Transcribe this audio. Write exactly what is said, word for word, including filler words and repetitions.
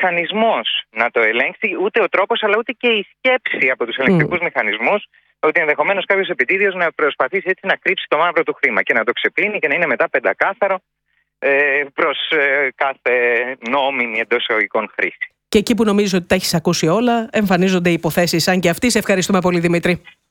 μηχανισμός να το ελέγξει, ούτε ο τρόπος, αλλά ούτε και η σκέψη από τους ελεγκτικούς mm. μηχανισμούς, ότι ενδεχομένως κάποιος επιτίδιος να προσπαθήσει έτσι να κρύψει το μαύρο του χρήμα και να το ξεπλύνει και να είναι μετά πεντακάθαρο ε, προς ε, κάθε νόμιμη εντός εισαγωγικών χρήση. Και εκεί που νομίζω ότι τα έχεις ακούσει όλα, εμφανίζονται οι υποθέσεις σαν και αυτή. Σε ευχαριστούμε πολύ, Δημήτρη.